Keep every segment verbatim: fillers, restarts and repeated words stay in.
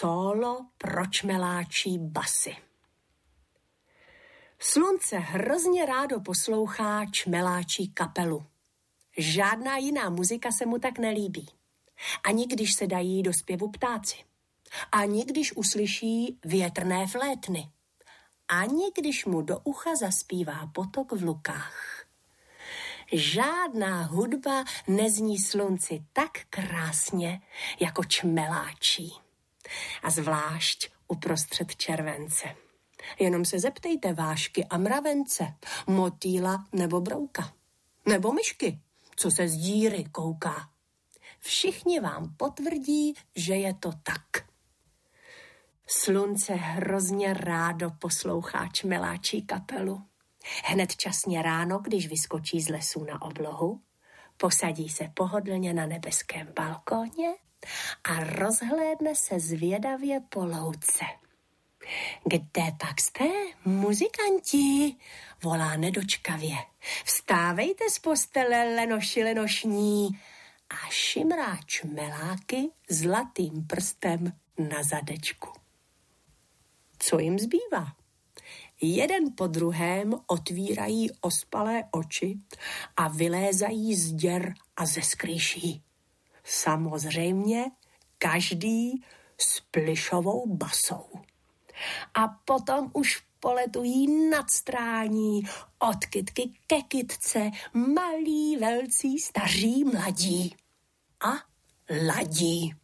sólo pro čmeláčí basy. Slunce hrozně rádo poslouchá čmeláčí kapelu. Žádná jiná muzika se mu tak nelíbí. Ani když se dají do zpěvu ptáci. Ani když uslyší větrné flétny. Ani když mu do ucha zaspívá potok v lukách. Žádná hudba nezní slunci tak krásně jako čmeláčí. A zvlášť uprostřed července. Jenom se zeptejte vášky a mravence, motýla nebo brouka. Nebo myšky, co se z díry kouká. Všichni vám potvrdí, že je to tak. Slunce hrozně rádo poslouchá čmeláčí kapelu. Hned časně ráno, když vyskočí z lesů na oblohu, posadí se pohodlně na nebeském balkóně a rozhlédne se zvědavě po louce. Kde pak jste, muzikanti? Volá nedočkavě. Vstávejte z postele, lenoši lenošní. A šimrá čmeláky zlatým prstem na zadečku. Co jim zbývá? Jeden po druhém otvírají ospalé oči a vylézají z děr a ze skrýší. Samozřejmě každý s plišovou basou. A potom už poletují nad strání, od kytky ke kytce, malí, velcí, staří, mladí. A ladí.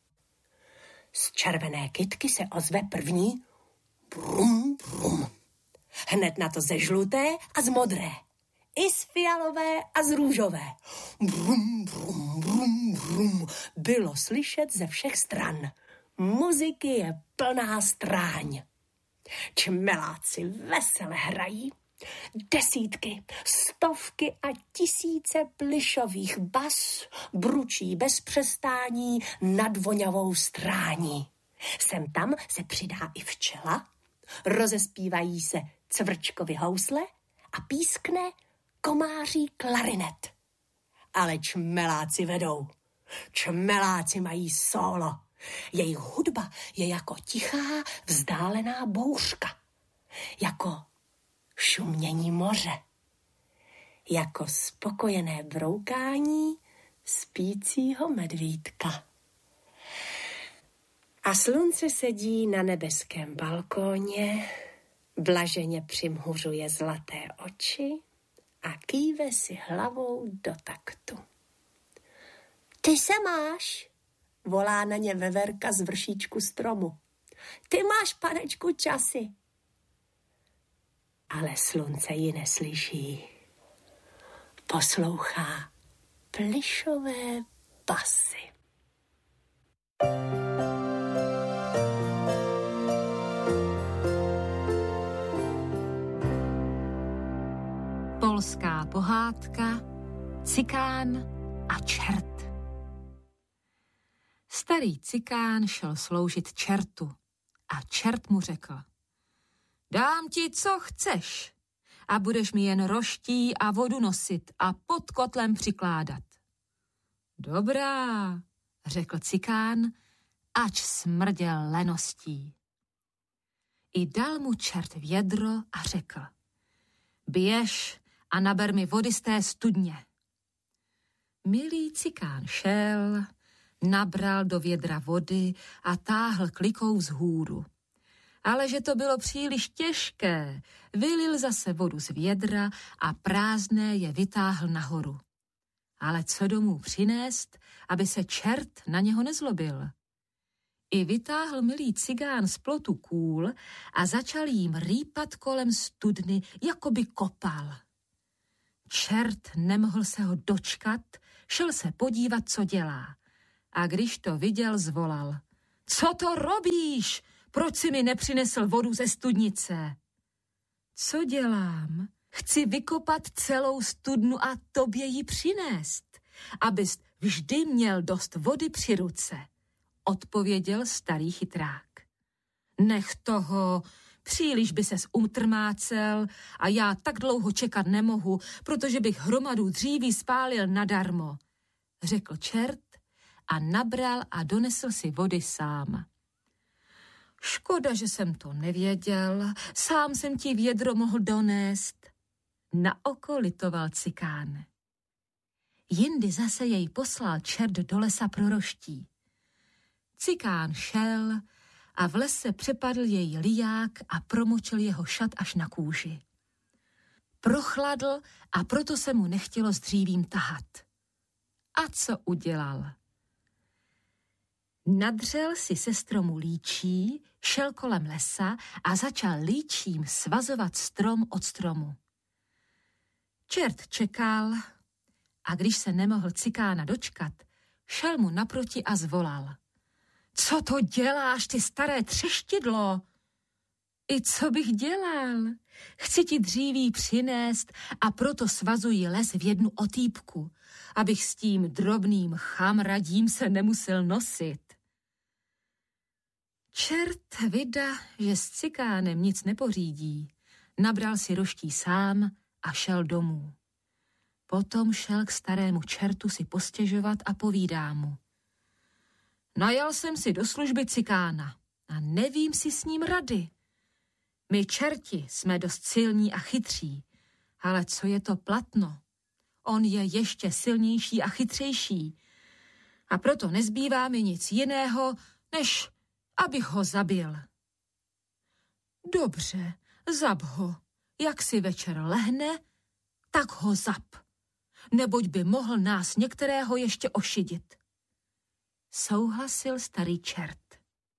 Z červené kytky se ozve první brum, brum. Hned na to ze žluté a z modré. I z fialové a z růžové. Brum, brum, brum, brum. Bylo slyšet ze všech stran. Muziky je plná stráň. Čmeláci vesele hrají. Desítky, stovky a tisíce plišových bas bručí bez přestání nad vonavou strání. Sem tam se přidá i včela, rozespívají se cvrčkovy housle a pískne komáří klarinet. Ale čmeláci vedou. Čmeláci mají sólo. Jejich hudba je jako tichá, vzdálená bouřka. Jako šumění moře. Jako spokojené broukání spícího medvídka. A slunce sedí na nebeském balkóně, blaženě přimhuřuje zlaté oči a kýve si hlavou do taktu. Ty se máš, volá na ně veverka z vršíčku stromu. Ty máš, panečku, časy. Ale slunce ji neslyší. Poslouchá plišové basy. Polská pohádka Cikán a čert. Starý cikán šel sloužit čertu a čert mu řekl: Dám ti, co chceš, a budeš mi jen roští a vodu nosit a pod kotlem přikládat. Dobrá, řekl cikán, ač smrděl leností. I dal mu čert vědro a řekl: Běž a naber mi vody z té studně. Milý cikán šel, nabral do vědra vody a táhl klikou vzhůru. Ale že to bylo příliš těžké, vylil zase vodu z vědra a prázdné je vytáhl nahoru. Ale co domů přinést, aby se čert na něho nezlobil? I vytáhl milý cigán z plotu kůl a začal jim rýpat kolem studny, jako by kopal. Čert nemohl se ho dočkat, šel se podívat, co dělá. A když to viděl, zvolal: Co to robíš? Proč si mi nepřinesl vodu ze studnice? Co dělám? Chci vykopat celou studnu a tobě ji přinést, abys vždy měl dost vody při ruce, odpověděl starý chytrák. Nech toho, příliš by ses utrmácel a já tak dlouho čekat nemohu, protože bych hromadu dříví spálil nadarmo, řekl čert a nabral a donesl si vody sám. Škoda, že jsem to nevěděl, sám jsem ti vědro mohl donést. Na oko litoval Cikán. Jindy zase jej poslal čert do lesa pro roští. Cikán šel a v lese přepadl jej liják a promočil jeho šat až na kůži. Prochladl a proto se mu nechtělo s dřívím tahat. A co udělal? Nadřel si se stromu líčí, šel kolem lesa a začal líčím svazovat strom od stromu. Čert čekal a když se nemohl Cikána dočkat, šel mu naproti a zvolal. Co to děláš, ty staré třeštidlo? I co bych dělal? Chci ti dříví přinést a proto svazuji les v jednu otýpku, abych s tím drobným chamradím se nemusel nosit. Čert vida, že s Cikánem nic nepořídí, nabral si roští sám a šel domů. Potom šel k starému čertu si postěžovat a povídá mu. Najal jsem si do služby Cikána a nevím si s ním rady. My čerti jsme dost silní a chytří, ale co je to platno? On je ještě silnější a chytřejší a proto nezbývá mi nic jiného, než abych ho zabil. Dobře, zab ho. Jak si večer lehne, tak ho zab, neboť by mohl nás některého ještě ošidit. Souhlasil starý čert.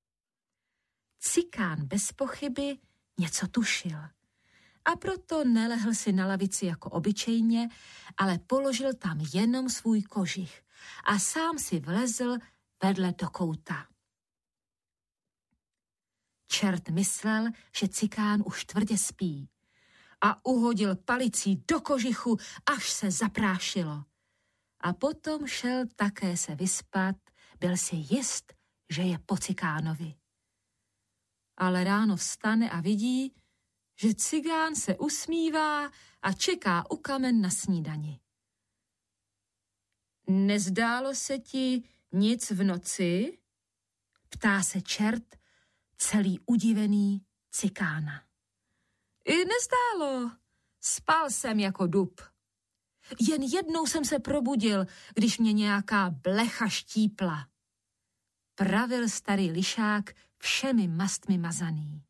Cikán bez pochyby něco tušil a proto nelehl si na lavici jako obyčejně, ale položil tam jenom svůj kožich a sám si vlezl vedle do kouta. Čert myslel, že Cikán už tvrdě spí a uhodil palicí do kožichu, až se zaprášilo. A potom šel také se vyspat, byl si jist, že je po Cikánovi. Ale ráno vstane a vidí, že Cikán se usmívá a čeká u kamen na snídani. Nezdálo se ti nic v noci? Ptá se čert, celý udivený Cikána. I nezdálo, spal jsem jako dub. Jen jednou jsem se probudil, když mě nějaká blecha štípla. Pravil starý lišák všemi mastmi mazaný.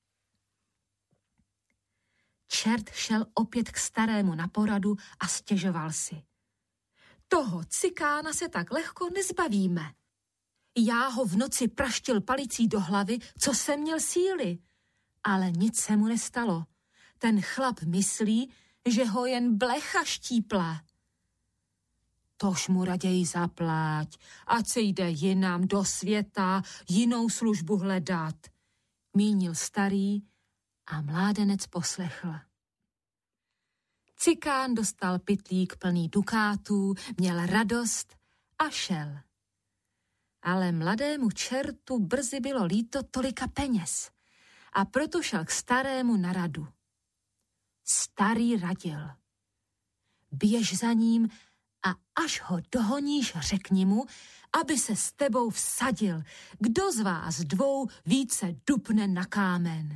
Čert šel opět k starému na poradu a stěžoval si. Toho Cikána se tak lehko nezbavíme. Já ho v noci praštil palicí do hlavy, co jsem měl síly, ale nic se mu nestalo. Ten chlap myslí, že ho jen blecha štípla. Tož mu raději zaplať, ať se jde jinam do světa, jinou službu hledat, mínil starý a mládenec poslechl. Cikán dostal pytlík plný dukátů, měl radost a šel. Ale mladému čertu brzy bylo líto tolika peněz a proto šel k starému na radu. Starý radil. Běž za ním a až ho dohoníš, řekni mu, aby se s tebou vsadil, kdo z vás dvou více dupne na kámen.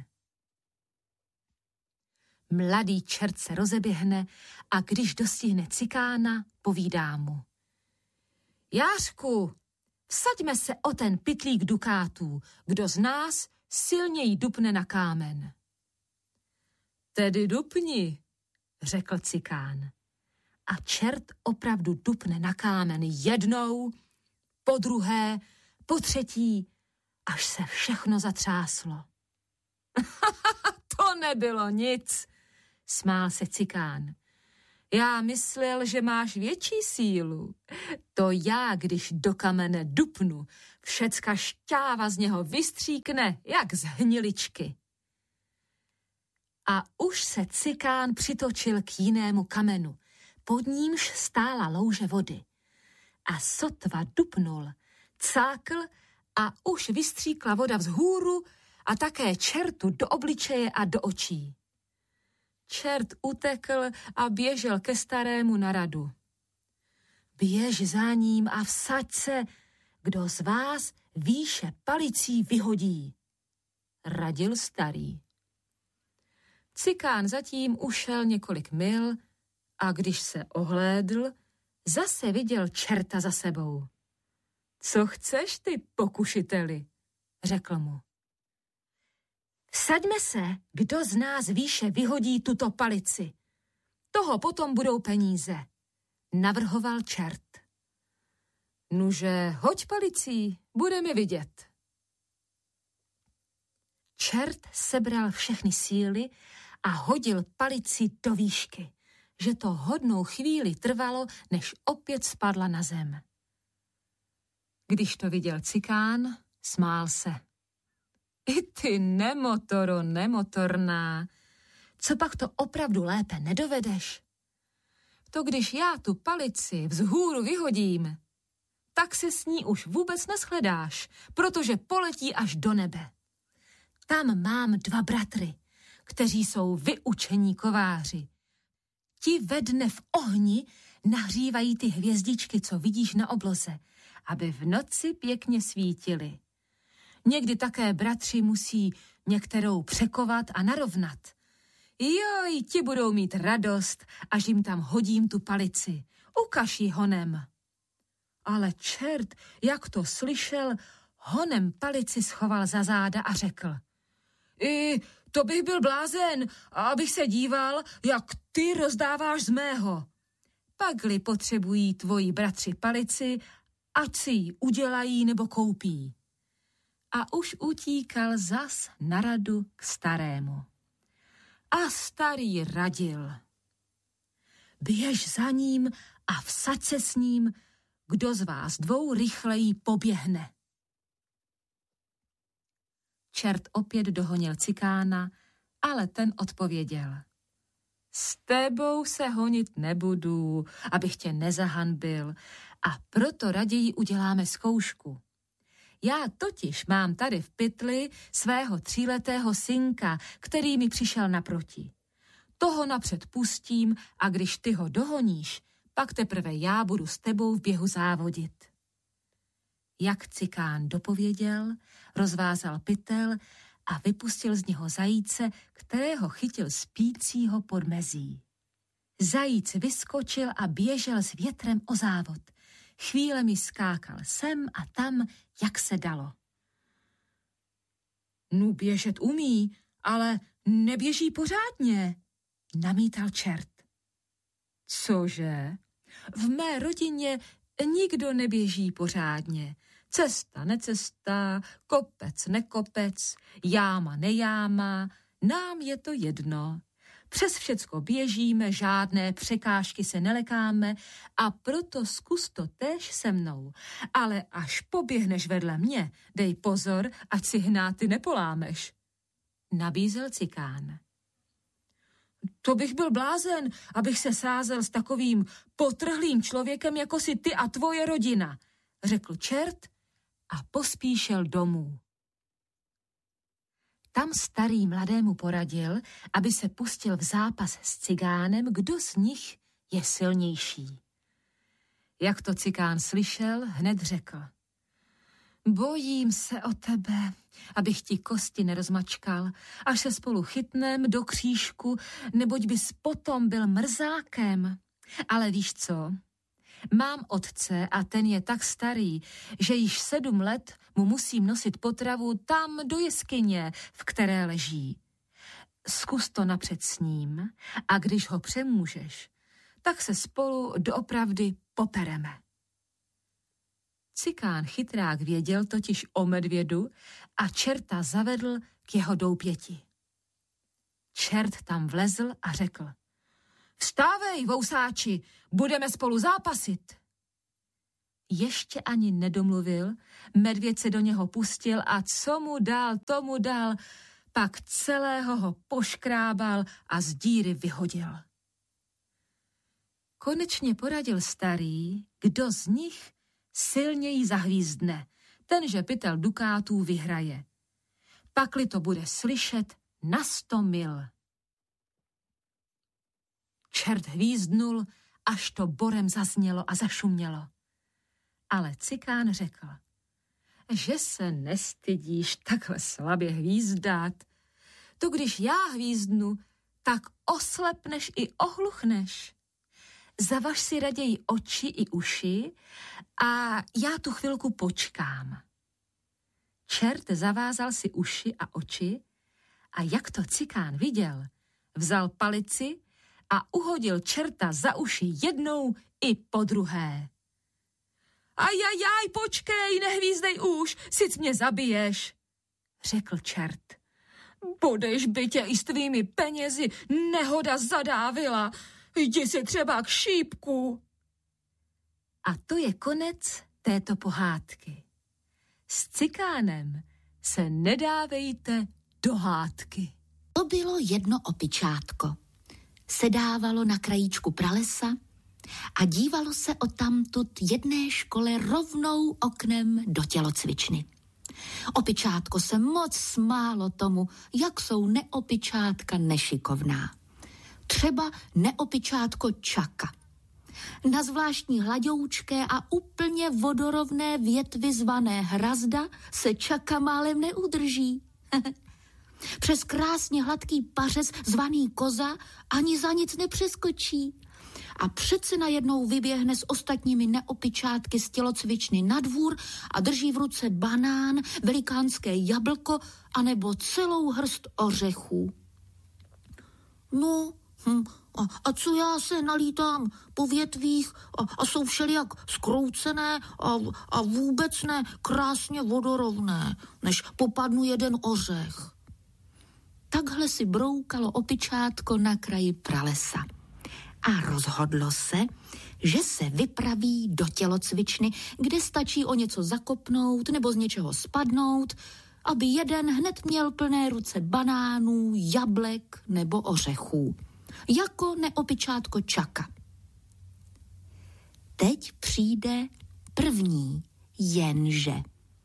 Mladý čert se rozeběhne a když dostihne Cikána, povídá mu. Jářku, vsaďme se o ten pytlík dukátů, kdo z nás silněji dupne na kámen. Tedy dupni, řekl Cikán. A čert opravdu dupne na kámen jednou, po druhé, po třetí, až se všechno zatřáslo. To nebylo nic, smál se Cikán. Já myslel, že máš větší sílu. To já, když do kamene dupnu, všecka šťáva z něho vystříkne, jak z hniličky. A už se Cikán přitočil k jinému kamenu, pod nímž stála louže vody. A sotva dupnul, cákl a už vystříkla voda vzhůru a také čertu do obličeje a do očí. Čert utekl a běžel ke starému na radu. Běž za ním a vsaď se, kdo z vás výše palicí vyhodí. radil starý. Cikán zatím ušel několik mil a když se ohlédl, zase viděl čerta za sebou. Co chceš ty, pokušiteli? Řekl mu. Vsaďme se, kdo z nás výše vyhodí tuto palici. Toho potom budou peníze, navrhoval čert. Nuže, hoď palicí, budeme vidět. Čert sebral všechny síly a hodil palici do výšky, že to hodnou chvíli trvalo, než opět spadla na zem. Když to viděl Cikán, smál se. I ty nemotoro, nemotorná, co pak to opravdu lépe nedovedeš? To když já tu palici vzhůru vyhodím, tak se s ní už vůbec neschledáš, protože poletí až do nebe. Tam mám dva bratry, kteří jsou vyučení kováři. Ti ve dne v ohni nahřívají ty hvězdičky, co vidíš na obloze, aby v noci pěkně svítily. Někdy také bratři musí některou překovat a narovnat. Joj, ti budou mít radost, až jim tam hodím tu palici. Ukaž ji honem. Ale čert, jak to slyšel, honem palici schoval za záda a řekl. I to bych byl blázen, abych se díval, jak ty rozdáváš z mého. Pakli potřebují tvoji bratři palici, ať si ji udělají nebo koupí. A už utíkal zas na radu k starému. A starý radil. Běž za ním a vsaď se s ním, kdo z vás dvou rychleji poběhne. Čert opět dohonil Cikána, ale ten odpověděl. S tebou se honit nebudu, abych tě nezahanbil, a proto raději uděláme zkoušku. Já totiž mám tady v pytli svého tříletého synka, který mi přišel naproti. Toho napřed pustím a když ty ho dohoníš, pak teprve já budu s tebou v běhu závodit. Jak Cikán dopověděl, rozvázal pytel a vypustil z něho zajíce, kterého chytil spícího pod mezí. Zajíc vyskočil a běžel s větrem o závod. Chvílemi skákal sem a tam, jak se dalo. Nu, běžet umí, ale neběží pořádně, namítal čert. Cože? V mé rodině nikdo neběží pořádně. Cesta necesta, kopec nekopec, jáma nejáma, nám je to jedno. Přes všecko běžíme, žádné překážky se nelekáme a proto zkus to též se mnou. Ale až poběhneš vedle mě, dej pozor, ať si hnáty nepolámeš. Nabízel Cikán. To bych byl blázen, abych se sázel s takovým potrhlým člověkem, jako si ty a tvoje rodina, řekl čert a pospíšel domů. Tam starý mladému poradil, aby se pustil v zápas s cigánem, kdo z nich je silnější. Jak to Cikán slyšel, hned řekl. Bojím se o tebe, abych ti kosti nerozmačkal, až se spolu chytnem do křížku, neboť bys potom byl mrzákem. Ale víš co? Mám otce a ten je tak starý, že již sedm let mu musím nosit potravu tam do jeskyně, v které leží. Zkus to napřed s ním a když ho přemůžeš, tak se spolu doopravdy popereme. Cikán chytrák věděl totiž o medvědu a čerta zavedl k jeho doupěti. Čert tam vlezl a řekl. Vstávej, vousáči, budeme spolu zápasit. Ještě ani nedomluvil, medvěd se do něho pustil a co mu dal, tomu dal, pak celého ho poškrábal a z díry vyhodil. Konečně poradil starý, kdo z nich silněji zahvízdne, tenže pytel dukátů vyhraje. Pakli to bude slyšet na sto mil. Čert hvízdnul, až to borem zaznělo a zašumělo. Ale Cikán řekl, že se nestydíš takhle slabě hvízdat. To když já hvízdnu, tak oslepneš i ohluchneš. Zavaž si raději oči i uši a já tu chvilku počkám. Čert zavázal si uši a oči a jak to Cikán viděl, vzal palici a uhodil čerta za uši jednou i po druhé. Ajajaj, počkej, nehvízdej už, sic mě zabiješ, řekl čert. Budeš by tě i s tvými penězi nehoda zadávila, jdi si třeba k šípku. A to je konec této pohádky. S Cikánem se nedávejte do hádky. To bylo jedno opičátko. Sedávalo na krajíčku pralesa a dívalo se odtamtud jedné škole rovnou oknem do tělocvičny. Opičátko se moc smálo tomu, jak jsou neopičátka nešikovná. Třeba neopičátko Čaka. Na zvláštní hladoučké a úplně vodorovné větvi zvané hrazda se Čaka málem neudrží. Přes krásně hladký pařez zvaný koza ani za nic nepřeskočí. A přece najednou vyběhne s ostatními neopičátky z tělocvičny na dvůr a drží v ruce banán, velikánské jablko anebo celou hrst ořechů. No, hm, a, a co já se nalítám po větvích a, a jsou všelijak zkroucené a, a vůbec ne krásně vodorovné, než popadnu jeden ořech. Takhle si broukalo opičátko na kraji pralesa. A rozhodlo se, že se vypraví do tělocvičny, kde stačí o něco zakopnout nebo z něčeho spadnout, aby jeden hned měl plné ruce banánů, jablek nebo ořechů. Jako neopičátko Čaka. Teď přijde první jenže.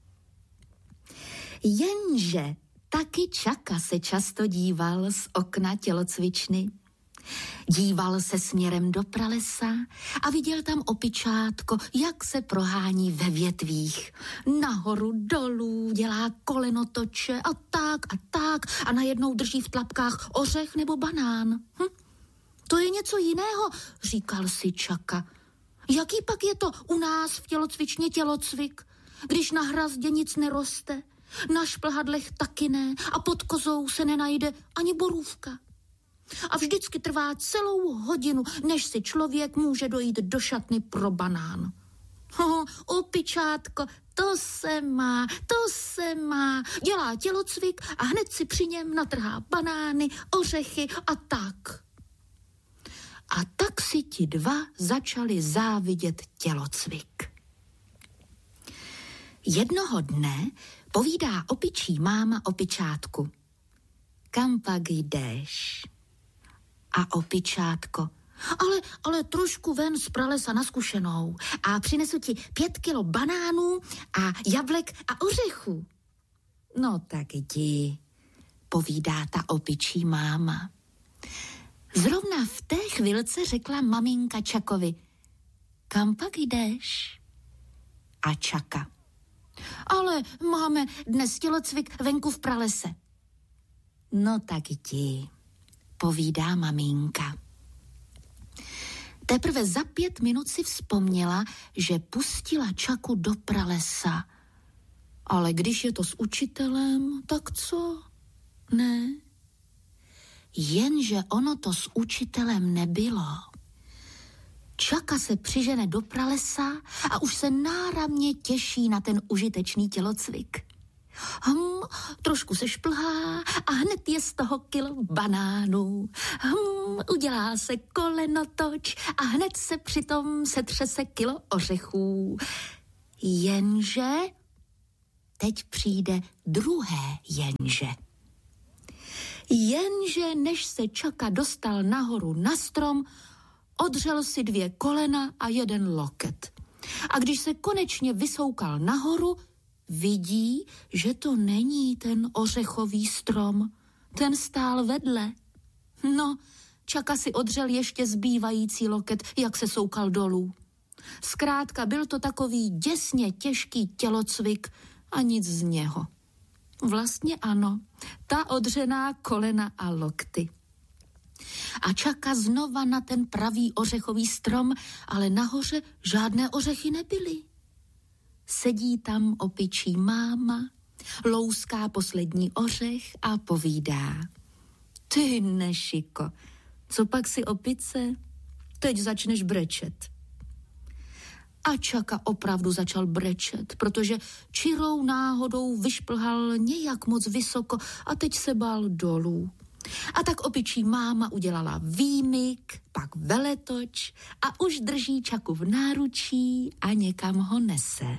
Jenže taky Čaka se často díval z okna tělocvičny. Díval se směrem do pralesa a viděl tam opičátko, jak se prohání ve větvích. Nahoru, dolů, dělá kolenotoče a tak a tak a najednou drží v tlapkách ořech nebo banán. Hm? To je něco jiného, říkal si Čaka. Jaký pak je to u nás v tělocvičně tělocvik, když na hrazdě nic neroste, na šplhadlech taky ne a pod kozou se nenajde ani borůvka. A vždycky trvá celou hodinu, než si člověk může dojít do šatny pro banán. Ho, opičátko, to se má, to se má. Dělá tělocvik a hned si při něm natrhá banány, ořechy a tak. A tak si ti dva začali závidět tělocvik. Jednoho dne povídá opičí máma opičátku. Kam pak jdeš? A opičátko. Ale, ale trošku ven z pralesa na zkušenou a přinesu ti pět kilo banánů a jablek a ořechů. No tak jdi, povídá ta opičí máma. Zrovna v té chvilce řekla maminka Čakovi. Kam pak jdeš? A Čaka. Ale máme dnes tělocvik venku v pralese. No tak jdi, povídá maminka. Teprve za pět minut si vzpomněla, že pustila Čaku do pralesa. Ale když je to s učitelem, tak co? Ne. Jenže ono to s učitelem nebylo. Čaka se přižene do pralesa a už se náramně těší na ten užitečný tělocvik. Hm, trošku se šplhá a hned je z toho kilo banánů. Hm, udělá se kolenotoč a hned se přitom setřese kilo ořechů. Jenže teď přijde druhé jenže. Jenže než se Čaka dostal nahoru na strom, odřel si dvě kolena a jeden loket. A když se konečně vysoukal nahoru, vidí, že to není ten ořechový strom. Ten stál vedle. No, Čaka si odřel ještě zbývající loket, jak se soukal dolů. Zkrátka byl to takový děsně těžký tělocvik a nic z něho. Vlastně ano, ta odřená kolena a lokty. A čaká znova na ten pravý ořechový strom, ale nahoře žádné ořechy nebyly. Sedí tam opičí máma, louská poslední ořech a povídá. Ty nešiko, co pak si opice? Teď začneš brečet. A Čaka opravdu začal brečet, protože čirou náhodou vyšplhal nějak moc vysoko a teď se bál dolů. A tak opičí máma udělala výmyk, pak veletoč a už drží Čaku v náručí a někam ho nese.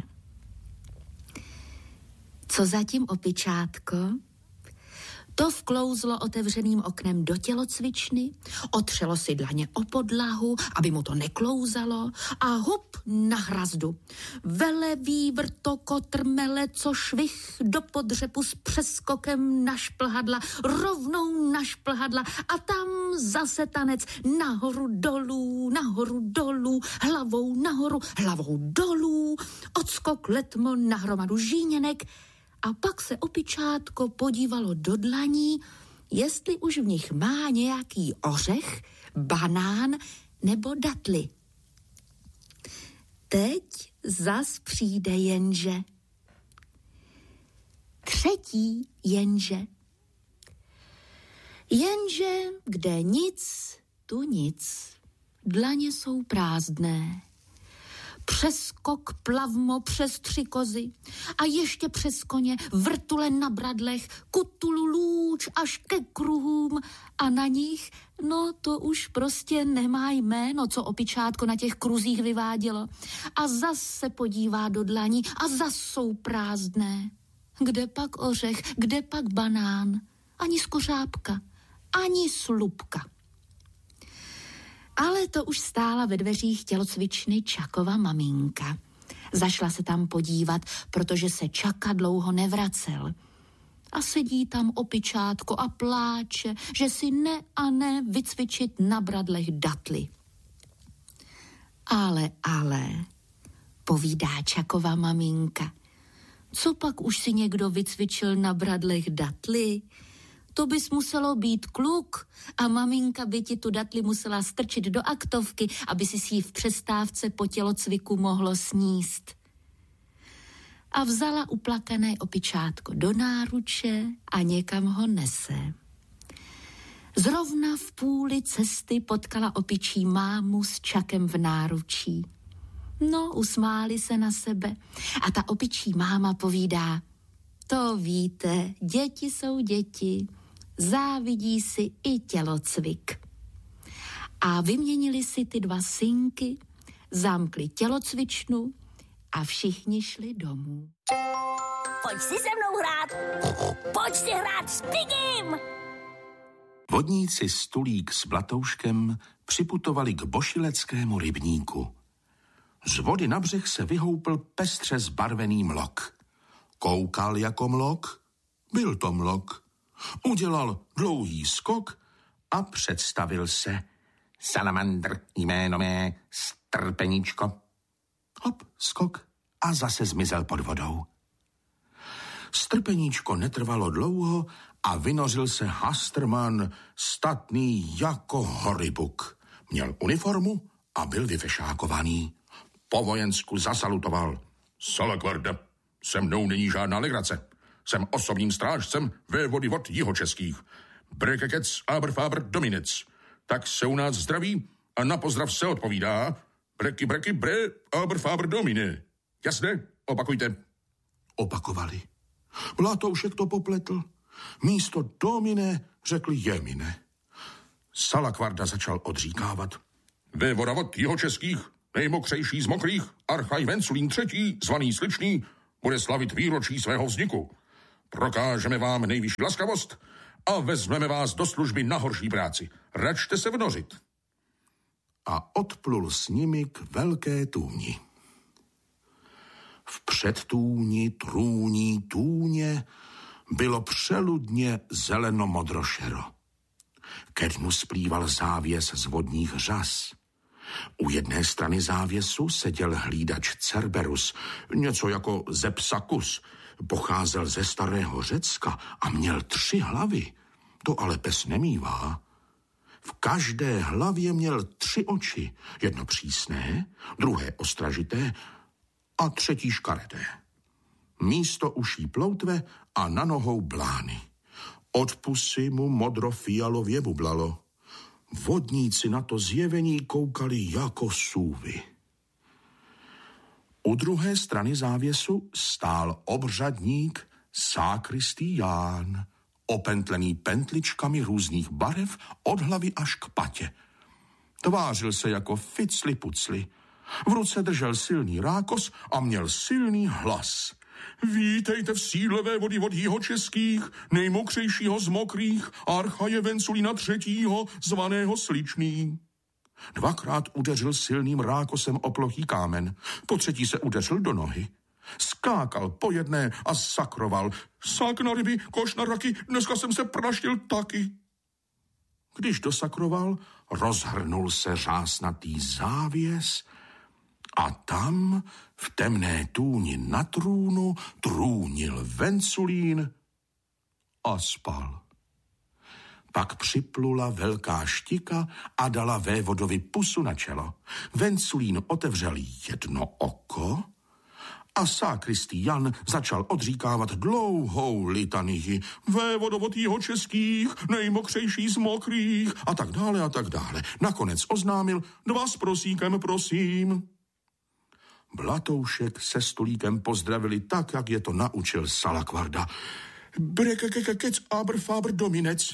Co zatím, opičátko? To vklouzlo otevřeným oknem do tělocvičny, otřelo si dlaně o podlahu, aby mu to neklouzalo a hup na hrazdu. Velevý vrtokotr co švih do podřepu s přeskokem na šplhadla, rovnou na šplhadla a tam zase tanec nahoru dolů, nahoru dolů, hlavou nahoru, hlavou dolů, odskok letmo na hromadu žíněnek. A pak se opičátko podívalo do dlaní, jestli už v nich má nějaký ořech, banán nebo datli. Teď zas přijde jenže. Třetí jenže. Jenže, kde nic, tu nic. Dlaně jsou prázdné. Přeskok plavmo přes tři kozy a ještě přes koně, vrtule na bradlech, kutulu lůč až ke kruhům a na nich, no to už prostě nemá jméno, co opičátko na těch kruzích vyvádělo. A zas se podívá do dlaní a zas jsou prázdné. Kde pak ořech, kde pak banán, ani skořápka, ani slupka. Ale to už stála ve dveřích tělocvičny Čakova maminka. Zašla se tam podívat, protože se Čaka dlouho nevracel. A sedí tam opičátko a pláče, že si ne a ne vycvičit na bradlech datly. Ale, ale, povídá Čakova maminka, co pak už si někdo vycvičil na bradlech datly? To bys muselo být kluk a maminka by ti tu datli musela strčit do aktovky, aby si si ji v přestávce po tělocviku mohlo sníst. A vzala uplakané opičátko do náruče a někam ho nese. Zrovna v půli cesty potkala opičí mámu s Čakem v náručí. No, usmáli se na sebe a ta opičí máma povídá, to víte, děti jsou děti, závidí si i tělocvik. A vyměnili si ty dva synky, zamkli tělocvičnu a všichni šli domů. Pojď si se mnou hrát, pojď si hrát s Pigim! Vodníci Stulík s Blatouškem připutovali k bošileckému rybníku. Z vody na břeh se vyhoupl pestře zbarvený mlok. Koukal jako mlok, byl to mlok. Udělal dlouhý skok a představil se. Salamandr, jméno mé, Strpeníčko. Hop, skok a zase zmizel pod vodou. Strpeníčko netrvalo dlouho a vynořil se Hastrman, statný jako horybuk. Měl uniformu a byl vyfešákovaný. Po vojensku zasalutoval. Salakvarda, se mnou není žádná legrace. Jsem osobním strážcem vévody vod jihočeských. Brekekec aberfáber dominec. Tak se u nás zdraví a na pozdrav se odpovídá breky breky bre aberfáber domine. Jasné? Opakujte. Opakovali. Blatoušek to popletl. Místo domine řekli jemine. Salakvarda začal odříkávat. Vévoda vod jihočeských, nejmokřejší z mokrých, Archaj Venculín třetí, zvaný Sličný, bude slavit výročí svého vzniku. Prokážeme vám nejvyšší laskavost a vezmeme vás do služby na horší práci. Račte se vnořit. A odplul s nimi k velké tůni. V předtůni, trůní, tůně bylo přeludně zeleno-modrošero. Ke dnu splýval závěs z vodních řas. U jedné strany závěsu seděl hlídač Cerberus, něco jako Zepsakus, Pocházel ze starého Řecka a měl tři hlavy. To ale pes nemívá. V každé hlavě měl tři oči. Jedno přísné, druhé ostražité a třetí škaredé. Místo uší ploutve a na nohou blány. Od pusy mu modro-fialově bublalo. Vodníci na to zjevení koukali jako sůvy. U druhé strany závěsu stál obřadník sákristýján, opentlený pentličkami různých barev od hlavy až k patě. Tvářil se jako ficli pucli. V ruce držel silný rákos a měl silný hlas. Vítejte v sídle vévody od jihočeských, nejmokřejšího z mokrých, archaje Venculína třetího, zvaného Sličný. Dvakrát udeřil silným rákosem o plochý kámen, po třetí se udeřil do nohy. Skákal po jedné a sakroval. Sák na ryby, koš na raky, dneska jsem se praštil taky. Když dosakroval, rozhrnul se řásnatý závěs a tam v temné tůni na trůnu trůnil Venculín a spal. Pak připlula velká štika a dala vévodovi pusu na čelo. Venculín otevřel jedno oko a sákristý Jan začal odříkávat dlouhou litanii. Vévodo od jihočeských, nejmokřejší z mokrých a tak dále a tak dále. Nakonec oznámil, dva s prosíkem prosím. Blatoušek se Stulíkem pozdravili tak, jak je to naučil Salakvarda. Brekekekec abr fabr dominec.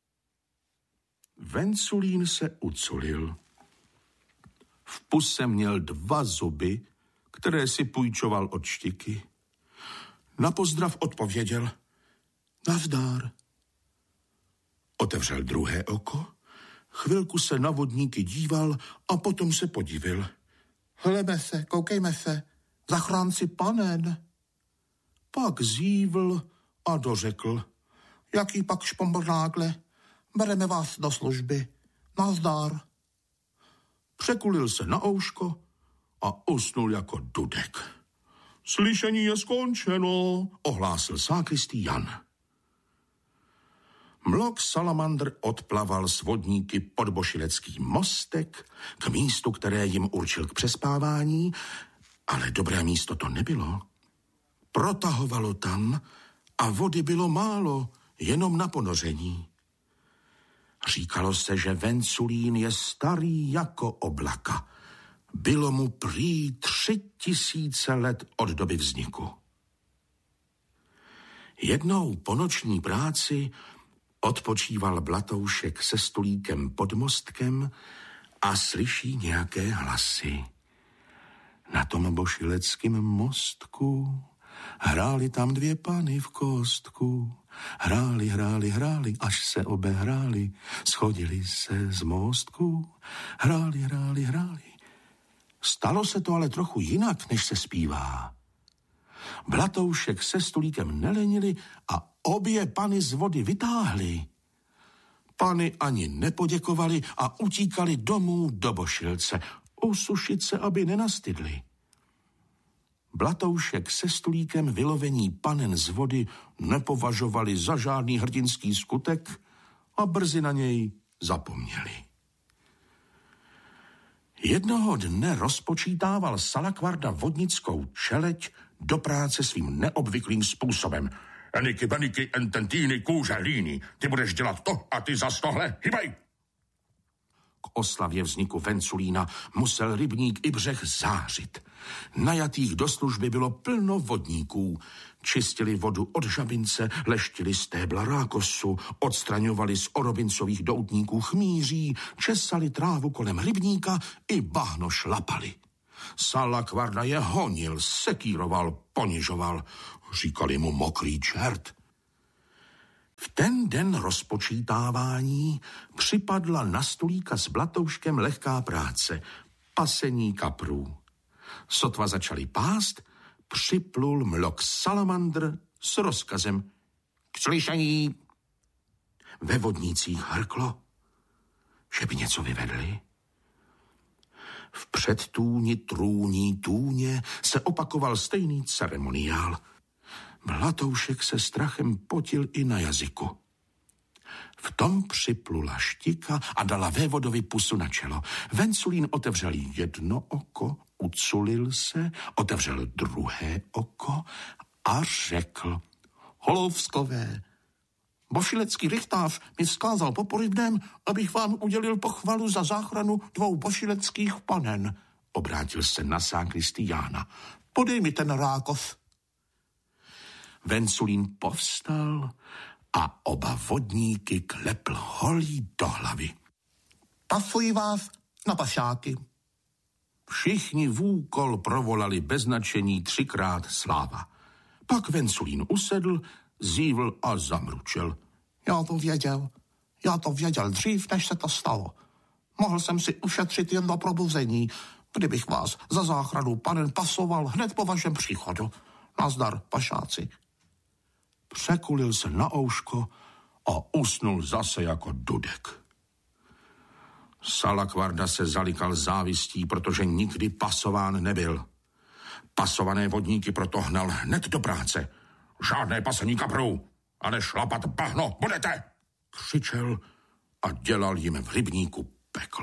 Venculín se uculil. V puse měl dva zuby, které si půjčoval od štiky. Na pozdrav odpověděl nazdár. Otevřel druhé oko, chvilku se na vodníky díval a potom se podivil. Hlebe se, koukejme se, zachránci panen. Pak zívl a dořekl. Jaký pak špombrnágle, bereme vás do služby. Nazdár. Překulil se na ouško a usnul jako dudek. Slyšení je skončeno, ohlásil sákristý Jan. Mlok Salamandr odplaval s vodníky pod Bošilecký mostek k místu, které jim určil k přespávání, ale dobré místo to nebylo. Protahovalo tam a vody bylo málo, jenom na ponoření. Říkalo se, že Venculín je starý jako oblaka. Bylo mu prý tři tisíce let od doby vzniku. Jednou po noční práci odpočíval Blatoušek se Stulíkem pod mostkem a slyší nějaké hlasy. Na tom Bošileckém mostku hráli tam dvě pany v kostku. Hráli, hráli, hráli, až se obehráli, schodili se z mostku. Hráli, hráli, hráli. Stalo se to ale trochu jinak, než se zpívá. Blatoušek se Stulíkem nelenili a obě pany z vody vytáhli. Pany ani nepoděkovali a utíkali domů do Bošilce, usušit se, aby nenastydli. Blatoušek se Stulíkem vylovení panen z vody nepovažovali za žádný hrdinský skutek a brzy na něj zapomněli. Jednoho dne rozpočítával Salakvarda vodnickou čeleď do práce svým neobvyklým způsobem. Eniky, beniky, ententýny, kůže, líny. Ty budeš dělat to a ty zas tohle. Hybej! K oslavě vzniku Venculína musel rybník i břeh zářit. Najatých do služby bylo plno vodníků. Čistili vodu od žabince, leštili stébla rákosu, odstraňovali z orobincových doutníků chmíří, česali trávu kolem rybníka i bahno šlapali. Salakvarda je honil, sekíroval, ponižoval. Říkali mu mokrý čert. V ten den rozpočítávání připadla na Stulíka s Blatouškem lehká práce, pasení kaprů. Sotva začali pást, připlul mlok Salamandr s rozkazem k slyšení. Ve vodnících hrklo, že by něco vyvedli. V předtůni trůní tůně se opakoval stejný ceremoniál. Blatoušek se strachem potil i na jazyku. V tom připlula Štika a dala vévodovi pusu na čelo. Venculín otevřel jedno oko, uculil se, otevřel druhé oko a řekl: Holovskové, bošilecký rychtář mi vzkázal po porybném, abych vám udělil pochvalu za záchranu dvou bošileckých panen. Obrátil se na zákristy Jána. Podej mi ten rákov. Venculín povstal a oba vodníky klepl holí do hlavy. Pafuji vás na pašáky. Všichni v úkol provolali bez značení třikrát sláva. Pak Venculín usedl, zívl a zamručel. Já to věděl. Já to věděl dřív, než se to stalo. Mohl jsem si ušetřit jedno probuzení, kdybych vás za záchranu panen pasoval hned po vašem příchodu. Nazdar, pašáci. Překulil se na ouško a usnul zase jako dudek. Salakvarda se zalikal závistí, protože nikdy pasován nebyl. Pasované vodníky proto hnal hned do práce. Žádné pasení kaprů, ale šlapat bahno budete, křičel a dělal jim v rybníku peklo.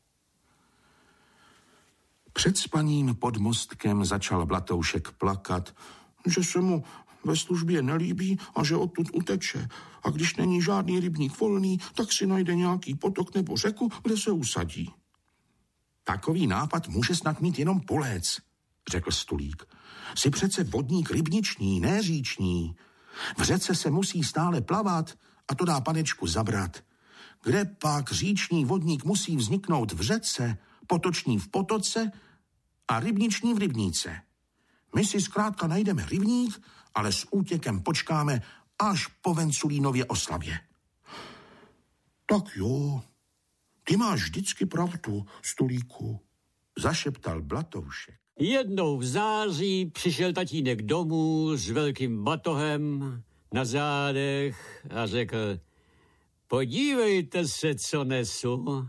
Před spaním pod mostkem začal Blatoušek plakat, že se mu ve službě nelíbí a že odtud uteče. A když není žádný rybník volný, tak si najde nějaký potok nebo řeku, kde se usadí. Takový nápad může snad mít jenom Pulec, řekl Stulík. Jsi přece vodník rybniční, ne říční. V řece se musí stále plavat a to dá panečku zabrat. Kde pak říční vodník musí vzniknout v řece, potoční v potoce a rybniční v rybníce. My si zkrátka najdeme rybník, ale s útěkem počkáme až po Venculínově oslavě. Tak jo, ty máš vždycky pravdu, Stulíku, zašeptal Blatoušek. Jednou v září přišel tatínek domů s velkým batohem na zádech a řekl: podívejte se, co nesu.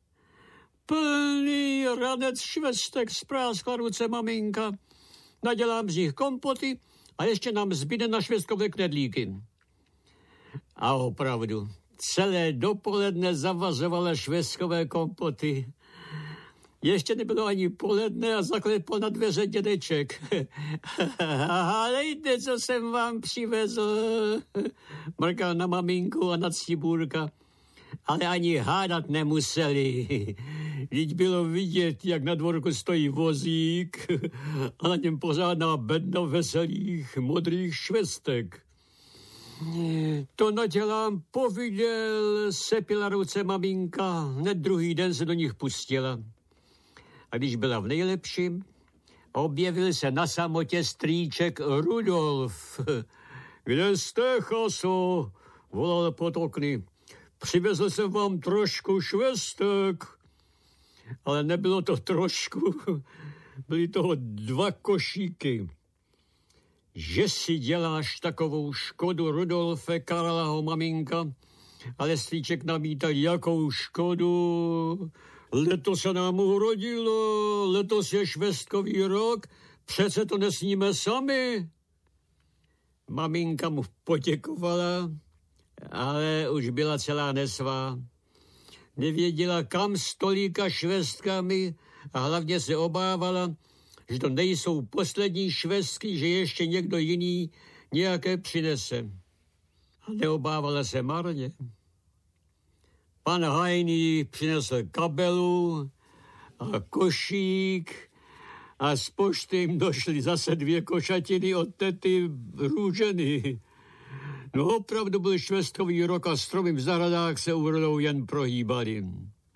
Plný ranec švestek, spráskla ruce maminka. Nadělám z nich kompoty a ještě nám zbyde na švestkové knedlíky. A opravdu, celé dopoledne zavazovala švestkové kompoty. Ještě nebylo ani poledne a zaklepal na dveře dědeček. Halejte, co jsem vám přivezl. Mrkal na maminku a na Cibůrka. Ale ani hádat nemuseli. Vždyť bylo vidět, jak na dvorku stojí vozík a na něm pořádná bedna veselých modrých švestek. To nadělám poviděl, sepila ruce maminka, hned druhý den se do nich pustila. A když byla v nejlepším, objevil se na samotě strýček Rudolf. Kde jste, chaso? Volal pod okny. Přivezl jsem vám trošku švestek. Ale nebylo to trošku, byly toho dva košíky. Že si děláš takovou škodu, Rudolfe, karala ho maminka, ale strýček namítal, jakou škodu. Letos se nám urodilo, letos je švestkový rok, přece to nesníme sami. Maminka mu poděkovala, ale už byla celá nesvá. Nevěděla, kam stolíka švestkami a hlavně se obávala, že to nejsou poslední švestky, že ještě někdo jiný nějaké přinese. A neobávala se marně. Pan Hajný přinesl kabelu a košík a z pošty jim došly zase dvě košatiny od tety Růženy. No opravdu byl švestkový rok a stromy v zahradách se úrodou jen prohýbaly.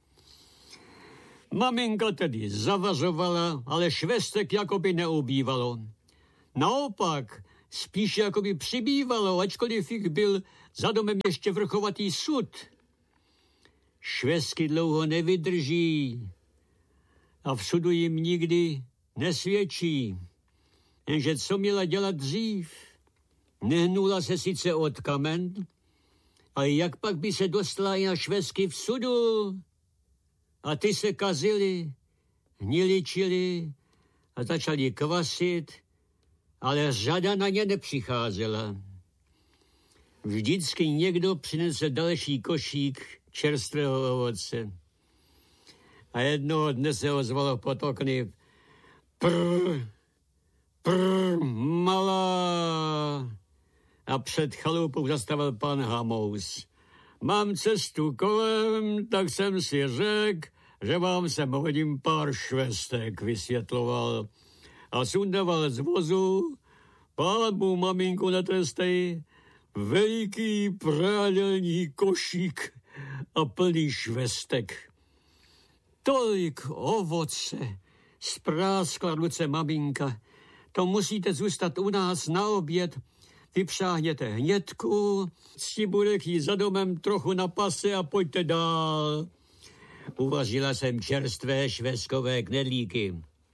Maminka tedy zavazovala, ale švestek jakoby neubývalo. Naopak, spíš jakoby přibývalo, ačkoliv jich byl za domem ještě vrchovatý sud. Švestky dlouho nevydrží a v sudu jim nikdy nesvědčí. Jenže co měla dělat dřív? Nehnula se sice od kamen, ale jak pak by se dostala i na švestky v sudu? A ty se kazily, hniličily a začaly kvasit ale řada na ně nepřicházela. Vždycky někdo přinesl další košík čerstvého ovoce. A jednoho dne se ozvalo pod okny: prr, prr, malá. A před chalupou zastavil pan Hamous. Mám cestu kolem, tak jsem si řekl, že vám sem hodím pár švestek, vysvětloval. A sundaval z vozu, pánu maminku netrestej, veliký prádelní košík a plný švestek. Tolik ovoce, spráskla ruce maminka. To musíte zůstat u nás na oběd. Vypřáhněte hnědku, Stibůrek jí za domem trochu na pase a pojďte dál. Uvařila jsem čerstvé švestkové knedlíky.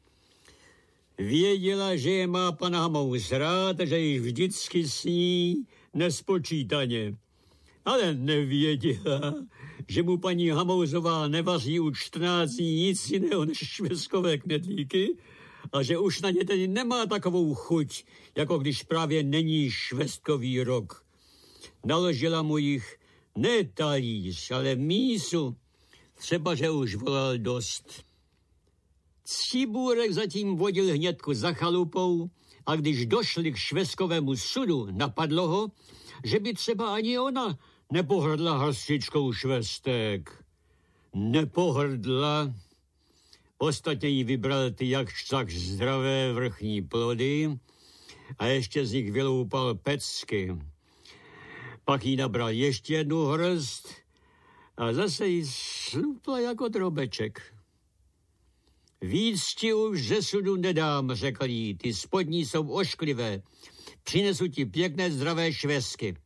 Věděla, že je má pan Hamous rád, že již vždycky sní nespočítaně. Ale nevěděla, že mu paní Hamousová nevaří už čtrnáct dní nic jiného než švestkové knedlíky a že už na ně tedy nemá takovou chuť, jako když právě není švestkový rok. Naložila mu jich ne talíř, ale mísu, třeba že už volal dost. Stibůrek zatím vodil hnědku za chalupou a když došli k švestkovému sudu, napadlo ho, že by třeba ani ona nepohrdla hrstičkou švestek. Nepohrdla. Ostatně jí vybral ty jak tak zdravé vrchní plody a ještě z nich vyloupal pecky. Pak jí nabral ještě jednu hrst a zase jí slupla jako drobeček. Víc ti už ze sudu nedám, řekl jí, ty spodní jsou ošklivé. Přinesu ti pěkné zdravé švestky.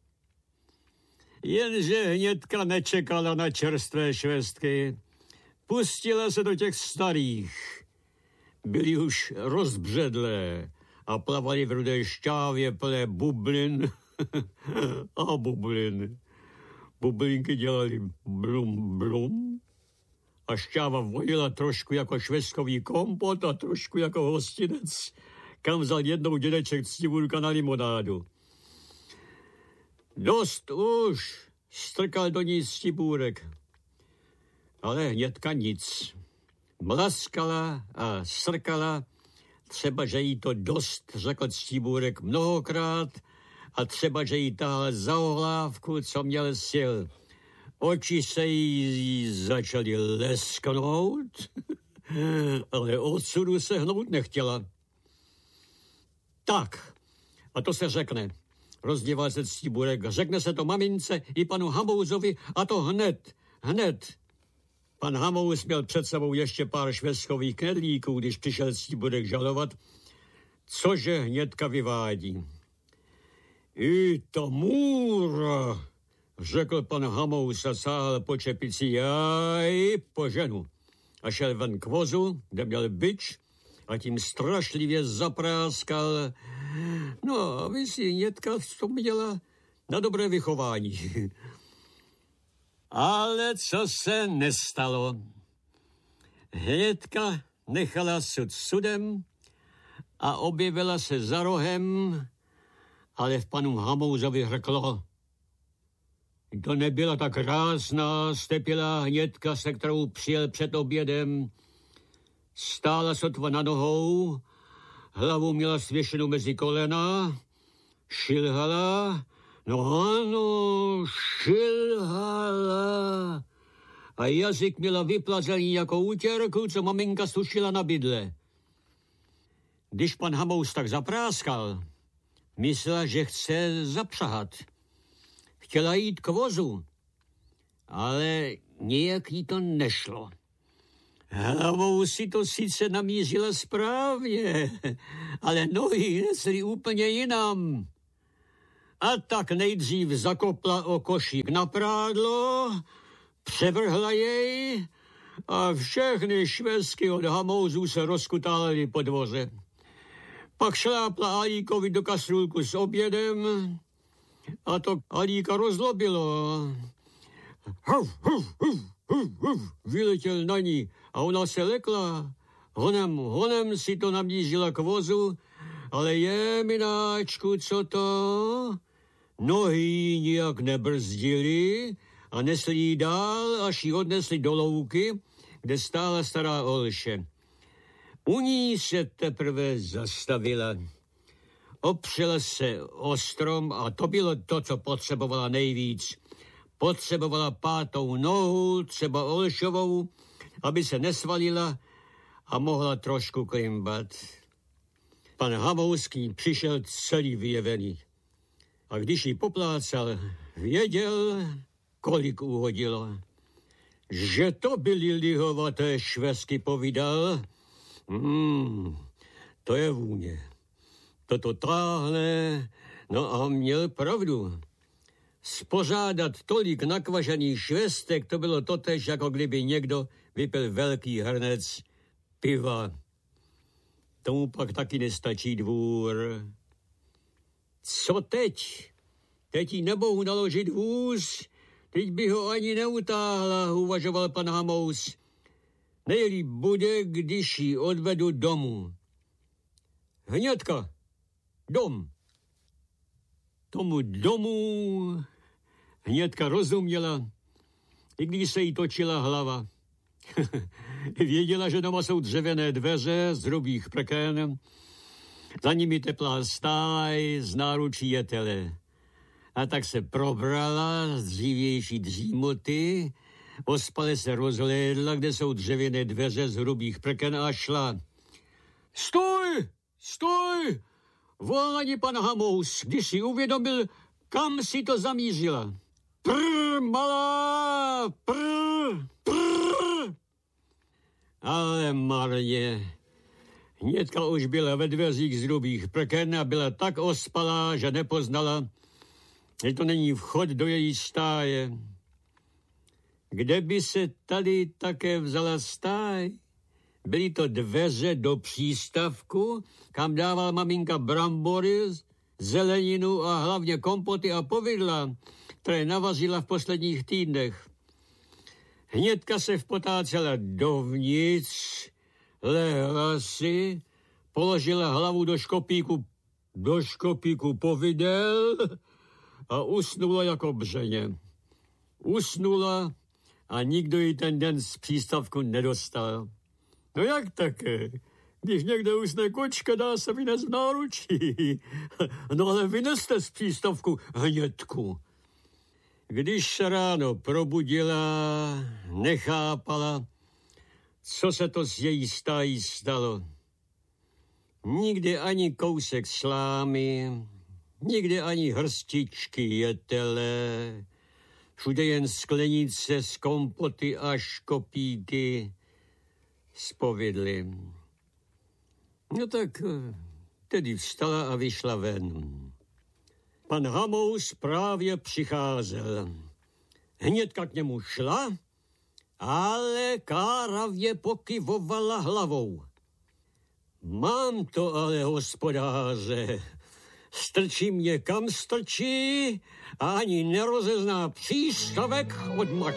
Jenže hnědka nečekala na čerstvé švestky. Pustila se do těch starých. Byly už rozbředlé a plavali v rudé šťávě plné bublin a bublin. Bublinky dělali blum, blum a šťáva vojila trošku jako švestkový kompot a trošku jako hostinec, kam vzal jednou dědeček Stibůrka na limonádu. Dost už, strkal do ní Stibůrek. Ale hnědka nic. Mlaskala a srkala, třeba, že jí to dost, řekl Stibůrek mnohokrát, a třeba, že jí tahal za ohlávku, co měl sil. Oči se jí začaly lesknout, ale odsudu se hnout nechtěla. Tak, a to se řekne, rozdíval se Stibůrek, řekne se to mamince i panu Hamousovi a to hned, hned. Pan Hamous měl před sebou ještě pár švestkových knedlíků, když přišel Stibůrek žalovat, cože hnědka vyvádí. I to můra, řekl pan Hamous a sáhl po čepici, já ji poženu. A šel ven k vozu, kde měl bič, a tím strašlivě zapráskal. No, aby si hnědka vzpomněla na dobré vychování. Ale co se nestalo? Hnědka nechala sud sudem a objevila se za rohem, ale v panu Hamousovi hrklo. To nebyla tak krásná, stepilá hnědka, se kterou přijel před obědem. Stála sotva na nohou, hlavu měla svěšenou mezi kolena, šilhala, no ano, šilhala. A jazyk měla vyplazený jako útěrku, co maminka sušila na bydle. Když pan Hamous tak zapráskal, myslela, že chce zapřahat. Chtěla jít k vozu, ale nějak jí to nešlo. Hlavou si to sice namířila správně, ale nohy nesly úplně jinam. A tak nejdřív zakopla o košík na prádlo, převrhla jej a všechny švestky od Hamousů se rozkutály po dvoře. Pak šlápla Alíkovi do kastrůlku s obědem a to Alíka rozlobilo. Huf, huf, huf, huf, huf, vyletěl na ní a ona se lekla. Honem, honem si to namířila k vozu ale je, mináčku, co to? Nohy nijak nebrzdili a nesli jí dál, až ji odnesli do louky, kde stála stará Olše. U ní se teprve zastavila. Opřela se o strom a to bylo to, co potřebovala nejvíc. Potřebovala pátou nohu, třeba Olšovou, aby se nesvalila a mohla trošku klimbat. Pan Hamouský přišel celý vyjevený. A když ji poplácal, věděl, kolik uhodilo. Že to byly lihovaté švesky, povídal. Hmm, to je vůně. Toto táhne, no a měl pravdu. Spořádat tolik nakvažených švestek, to bylo totéž, jako kdyby někdo vypil velký hrnec piva. Tomu pak taky nestačí dvůr. Co teď? Teď jí nemohu naložit vůz, teď by ho ani neutáhla, uvažoval pan Hamous. Nejlíp bude, když ji odvedu domů. Hnědka, dom. Tomu domu Hnědka rozuměla, i když se jí točila hlava. Věděla, že doma jsou dřevěné dveře z hrubých prken, za nimi teplá stáj z náručí jetele. A tak se probrala z dřívější dřímoty, ospale se rozhlédla, kde jsou dřevěné dveře z hrubých prken a šla. Stoj! Stoj! Volal na ní pan Hamous, když si uvědomil, kam si to zamířila. Prr, malá! Prr! Prr! Ale marně. Hnědka už byla ve dveřích z hrubých prken a byla tak ospalá, že nepoznala, že to není vchod do její stáje. Kde by se tady také vzala stáj? Byly to dveře do přístavku, kam dával maminka brambory, zeleninu a hlavně kompoty a povidla, které navařila v posledních týdnech. Hnědka se vpotácela dovnitř, lehla si, položila hlavu do škopíku, do škopíku povidel a usnula jako břeně. Usnula a nikdo ji ten den z přístavku nedostal. No jak také? Když někde usne kočka, dá se vynes v náručí. No ale vyneste z přístavku Hnědku. Když se ráno probudila, nechápala, co se to s její stájí stalo. Nikdy ani kousek slámy, nikdy ani hrstičky jetele, všude jen sklenice z kompoty a škopíky s povidlím. No tak tedy vstala a vyšla ven. Pan Hamous právě přicházel. Hnědka k němu šla, ale káravě pokyvovala hlavou. Mám to ale, hospodáře. Strčí mě kam strčí a ani nerozezná přístavek od mak.